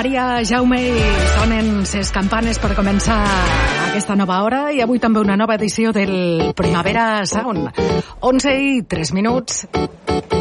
Maria, Jaume, i sonen ses campanes per començar aquesta nova hora i avui també una nova edició del Primavera Sound. 11:03.